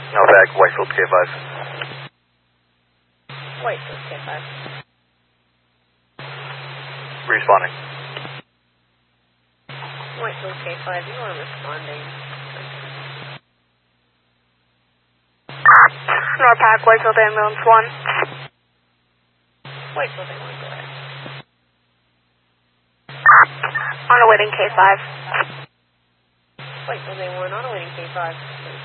Novak, Whitefield K5. Whitefield K5. Responding. Whitefield K5, you are responding. Norpac, Whitefield Ambulance 1. Whitefield Ambulance, go ahead. On awaiting K5. Whitefield A1, on awaiting K5.